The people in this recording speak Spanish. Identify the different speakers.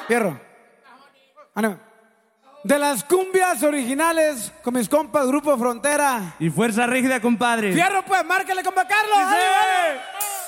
Speaker 1: Fierro. Ánimo. De las cumbias originales con mis compas Grupo Frontera.
Speaker 2: Y Fuerza Rígida, compadre.
Speaker 1: Fierro, pues, márquele, compa Carlos.
Speaker 2: ¡Sí!